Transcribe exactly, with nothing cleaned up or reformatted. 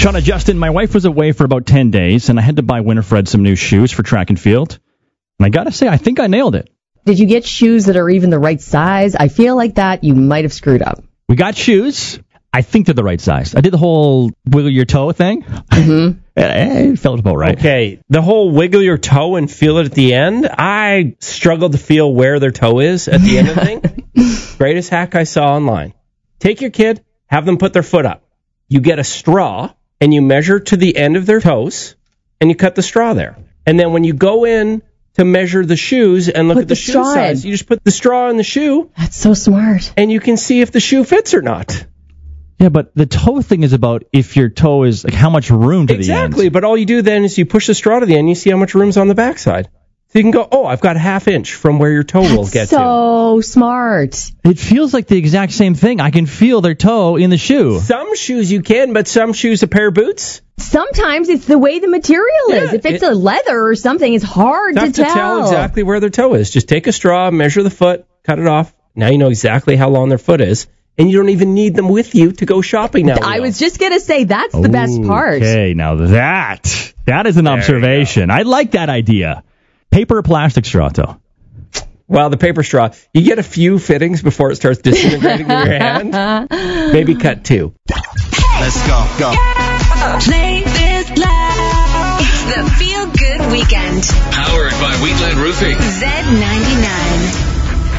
Shauna, Justin, my wife was away for about ten days, and I had to buy Winifred some new shoes for track and field. And I got to say, I think I nailed it. Did you get shoes that are even the right size? I feel like that you might have screwed up. We got shoes. I think they're the right size. I did the whole wiggle your toe thing. Mm-hmm. It felt about right. Okay, the whole wiggle your toe and feel it at the end, I struggled to feel where their toe is at the end of the thing. Greatest hack I saw online. Take your kid, have them put their foot up. You get a straw, and you measure to the end of their toes, and you cut the straw there. And then when you go in to measure the shoes and look put at the, the shoe size, in. you just put the straw in the shoe. That's so smart. And you can see if the shoe fits or not. Yeah, but the toe thing is about if your toe is, like, how much room to exactly, the end. Exactly, but all you do then is you push the straw to the end, you see how much room's on the backside. So you can go, oh, I've got a half inch from where your toe That's will get so to. So smart. It feels like the exact same thing. I can feel their toe in the shoe. Some shoes you can, but some shoes, a pair of boots. Sometimes it's the way the material is. Yeah, if it's it, a leather or something, it's hard to tell. to tell. exactly where their toe is. Just take a straw, measure the foot, cut it off. Now you know exactly how long their foot is. And you don't even need them with you to go shopping now. I was just going to say, that's the best part. Okay, now that, that is an there observation. I like that idea. Paper or plastic straw, though? Well, the paper straw, you get a few fittings before it starts disintegrating in your hand. Maybe cut two. Let's go, go. Play this loud. It's the Feel Good Weekend. Powered by Wheatland Roofing. Z ninety-nine.